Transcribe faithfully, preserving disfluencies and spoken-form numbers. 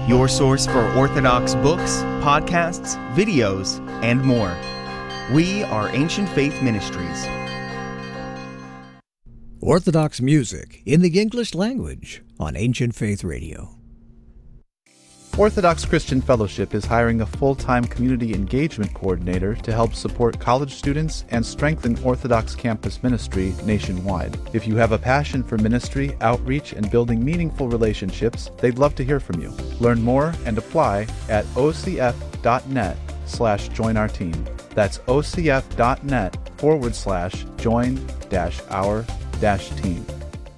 your source for Orthodox books, podcasts, videos, and more. We are Ancient Faith Ministries. Orthodox music in the English language on Ancient Faith Radio. Orthodox Christian Fellowship is hiring a full-time community engagement coordinator to help support college students and strengthen Orthodox campus ministry nationwide. If you have a passion for ministry, outreach, and building meaningful relationships, they'd love to hear from you. Learn more and apply at ocf.net slash join our team. That's ocf.net forward slash join dash our dash team.